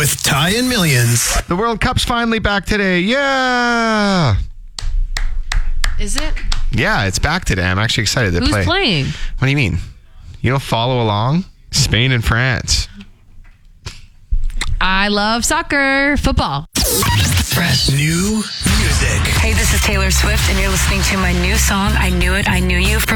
with Ty and Millions. The World Cup's finally back today. Yeah. Is it? Yeah, it's back today. I'm actually excited to play. Who's playing? What do you mean? You don't follow along? Spain and France. I love soccer. Football. Fresh new music. Hey, this is Taylor Swift, and you're listening to my new song, I Knew It, I Knew You, from